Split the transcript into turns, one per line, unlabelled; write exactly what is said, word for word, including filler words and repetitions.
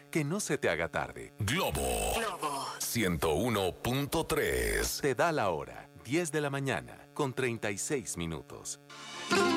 Que no se te haga tarde.
Globo. Globo. ciento uno punto tres.
Te da la hora, diez de la mañana, con treinta y seis minutos.